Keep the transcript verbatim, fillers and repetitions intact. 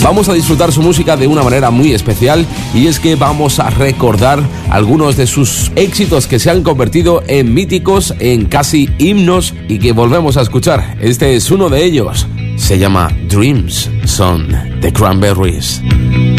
Vamos a disfrutar su música de una manera muy especial, y es que vamos a recordar algunos de sus éxitos que se han convertido en míticos, en casi himnos, y que volvemos a escuchar. Este es uno de ellos. Se llama Dreams, son The Cranberries.